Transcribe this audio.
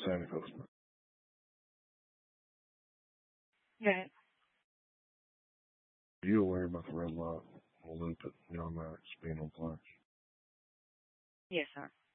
Sandy Hook. Yeah. Are you aware about the red light loop at Young Max being on flash? Yes, sir.